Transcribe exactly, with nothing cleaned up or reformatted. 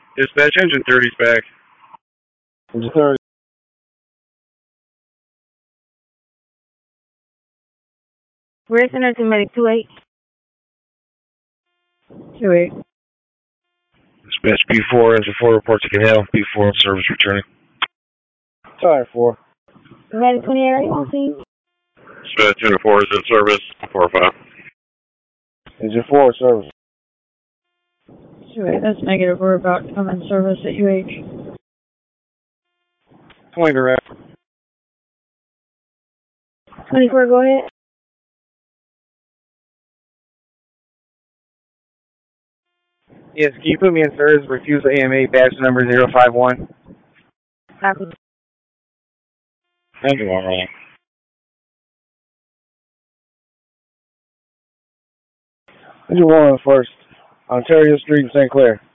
Dispatch, engine thirty's back. Engine thirty. Rear Center to Medic two eight. two eight. Dispatch B four, engine four reports you can hail. B four in service returning. Tire four. Medic twenty-eight, are you on scene? Dispatch engine four is in service. four five. Engine four service. two eight, that's negative. We're about to come in service at U H. twenty direct. twenty-four, go ahead. Yes, can you put me in service? Refusal A M A, badge number zero five one. Copy. Engine one rolling. Engine one on first. Ontario Street in Saint Clair.